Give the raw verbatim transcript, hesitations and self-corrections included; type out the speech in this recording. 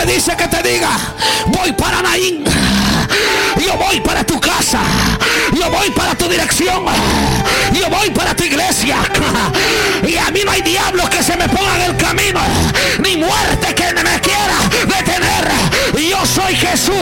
dice que te diga: voy para Naín, yo voy para tu casa, yo voy para tu dirección, yo voy para tu iglesia, y a mí no hay diablos que se me pongan en el camino, ni muerte